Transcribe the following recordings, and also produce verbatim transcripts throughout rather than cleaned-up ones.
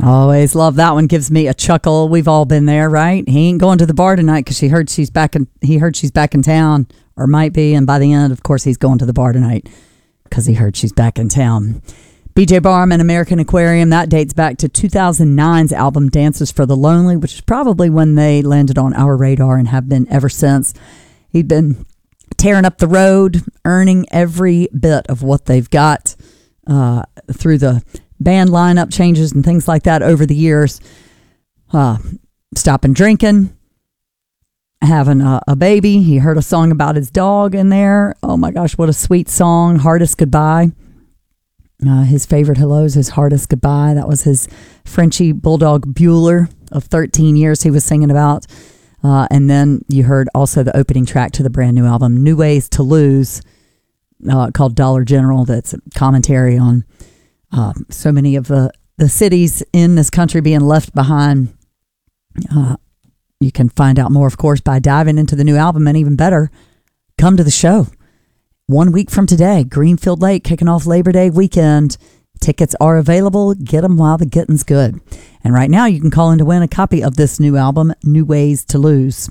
Always love that one. Gives me a chuckle. We've all been there, right? He ain't going to the bar tonight because she heard she's back in. He heard she's back in town, or might be. And by the end, of course, he's going to the bar tonight because he heard she's back in town. B J Barham and American Aquarium. That dates back to two thousand nine's album "Dances for the Lonely," which is probably when they landed on our radar and have been ever since. He'd been tearing up the road, earning every bit of what they've got uh, through the band lineup changes and things like that over the years. Uh, stopping drinking, having a, a baby. He heard a song about his dog in there. Oh my gosh, what a sweet song. Hardest Goodbye. Uh, his favorite hellos, his Hardest Goodbye. That was his Frenchie Bulldog Bueller of thirteen years he was singing about. Uh, and then you heard also the opening track to the brand new album, New Ways to Lose, uh, called Dollar General. That's a commentary on uh, so many of the, the cities in this country being left behind. Uh, you can find out more, of course, by diving into the new album, and even better, come to the show. One week from today, Greenfield Lake, kicking off Labor Day weekend. Tickets are available. Get them while the getting's good. And right now, you can call in to win a copy of this new album, New Ways to Lose.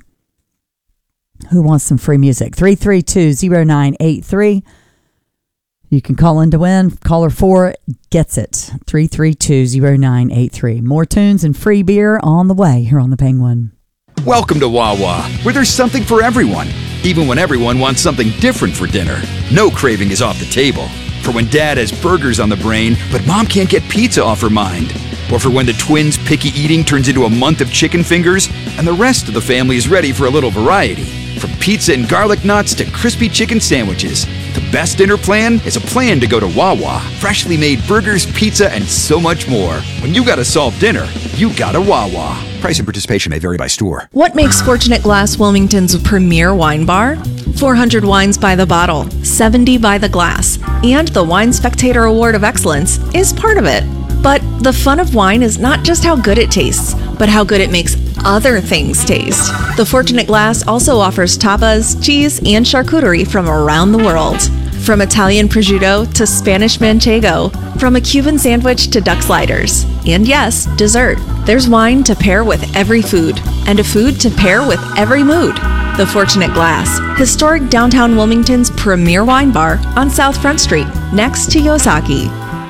Who wants some free music? three three two, zero nine eight three. You can call in to win. Caller four gets it. three three two, zero nine eight three. More tunes and free beer on the way here on The Penguin. Welcome to Wawa, where there's something for everyone. Even when everyone wants something different for dinner, no craving is off the table. For when Dad has burgers on the brain, but Mom can't get pizza off her mind. Or for when the twins' picky eating turns into a month of chicken fingers, and the rest of the family is ready for a little variety. From pizza and garlic knots to crispy chicken sandwiches, the best dinner plan is a plan to go to Wawa. Freshly made burgers, pizza, and so much more. When you gotta solve dinner, you gotta Wawa. Price and participation may vary by store. What makes Fortunate Glass Wilmington's premier wine bar? four hundred wines by the bottle, seventy by the glass, and the Wine Spectator Award of Excellence is part of it. But the fun of wine is not just how good it tastes, but how good it makes other things taste. The Fortunate Glass also offers tapas, cheese, and charcuterie from around the world. From Italian prosciutto to Spanish manchego, from a Cuban sandwich to duck sliders. And yes, dessert. There's wine to pair with every food, and a food to pair with every mood. The Fortunate Glass, historic downtown Wilmington's premier wine bar on South Front Street, next to Yosaki.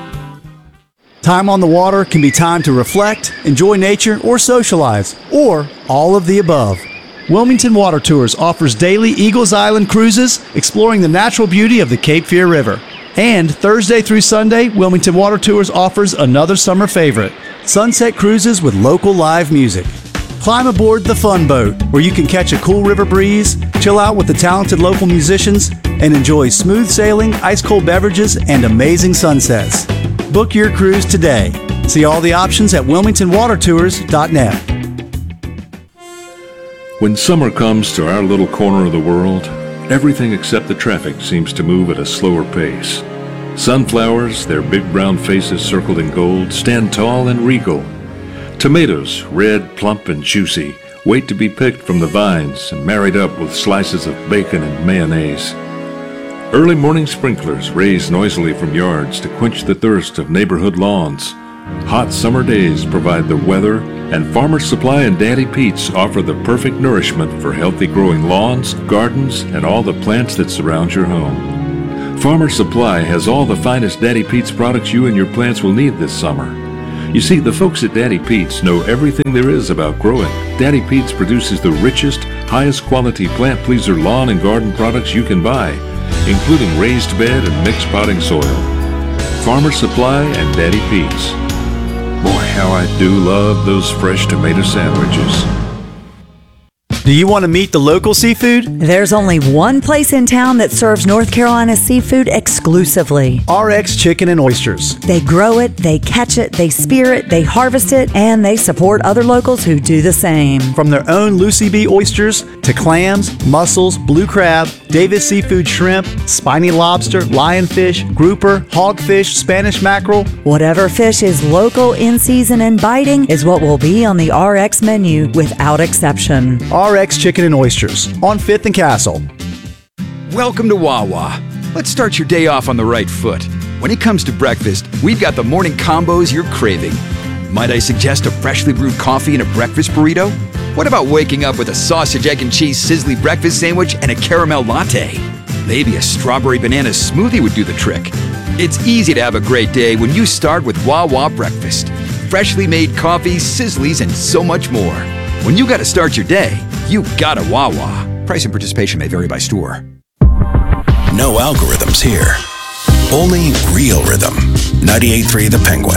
Time on the water can be time to reflect, enjoy nature, or socialize, or all of the above. Wilmington Water Tours offers daily Eagles Island cruises exploring the natural beauty of the Cape Fear River. And Thursday through Sunday, Wilmington Water Tours offers another summer favorite, sunset cruises with local live music. Climb aboard the Fun Boat, where you can catch a cool river breeze, chill out with the talented local musicians, and enjoy smooth sailing, ice-cold beverages, and amazing sunsets. Book your cruise today. See all the options at wilmington water tours dot net. When summer comes to our little corner of the world, everything except the traffic seems to move at a slower pace. Sunflowers, their big brown faces circled in gold, stand tall and regal. Tomatoes, red, plump, and juicy, wait to be picked from the vines and married up with slices of bacon and mayonnaise. Early morning sprinklers raise noisily from yards to quench the thirst of neighborhood lawns. Hot summer days provide the weather, and Farmer's Supply and Daddy Pete's offer the perfect nourishment for healthy growing lawns, gardens, and all the plants that surround your home. Farmer's Supply has all the finest Daddy Pete's products you and your plants will need this summer. You see, the folks at Daddy Pete's know everything there is about growing. Daddy Pete's produces the richest, highest quality plant pleaser lawn and garden products you can buy, including raised bed and mixed potting soil. Farmer's Supply and Daddy Pete's. Boy, how I do love those fresh tomato sandwiches. Do you want to meet the local seafood? There's only one place in town that serves North Carolina seafood exclusively. R X Chicken and Oysters. They grow it, they catch it, they spear it, they harvest it, and they support other locals who do the same. From their own Lucy B oysters to clams, mussels, blue crab, Davis seafood shrimp, spiny lobster, lionfish, grouper, hogfish, Spanish mackerel. Whatever fish is local, in season, and biting is what will be on the R X menu without exception. R X Chicken and Oysters on fifth and Castle. Welcome to Wawa. Let's start your day off on the right foot. When it comes to breakfast, we've got the morning combos you're craving. Might I suggest a freshly brewed coffee and a breakfast burrito? What about waking up with a sausage, egg, and cheese sizzly breakfast sandwich and a caramel latte? Maybe a strawberry banana smoothie would do the trick. It's easy to have a great day when you start with Wawa Breakfast. Freshly made coffee, sizzlies, and so much more. When you gotta start your day, you gotta Wawa. Price and participation may vary by store. No algorithms here. Only real rhythm. ninety-eight point three The Penguin.